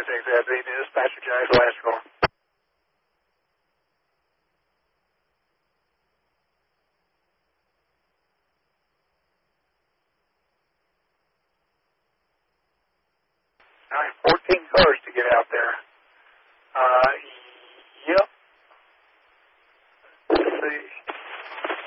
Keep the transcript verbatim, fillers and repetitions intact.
six, that's eight, dispatcher, Jack's last call. All right, fourteen cars to get out there. Uh,